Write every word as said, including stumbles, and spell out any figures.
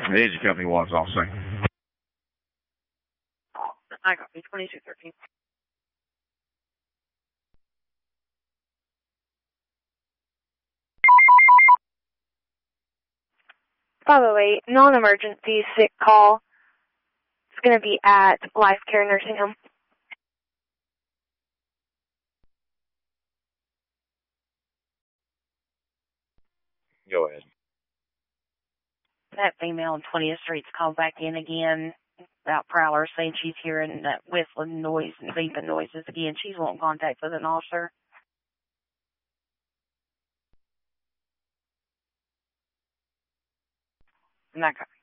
The engine company was also. I got me twenty-two thirteen. five oh eight, non-emergency sick call. It's going to be at Life Care Nursing Home. Go ahead. That female on twentieth Street's called back in again about Prowler, saying she's hearing that whistling noise and beeping noises again. She's wanting contact with an officer. And I got